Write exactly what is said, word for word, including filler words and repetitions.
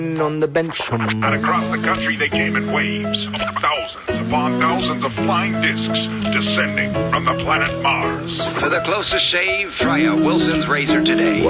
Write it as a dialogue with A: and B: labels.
A: on the bench.
B: And across the country they came in waves, thousands upon thousands of flying discs descending from the planet Mars.
C: For the closest shave, try a Wilson's razor today.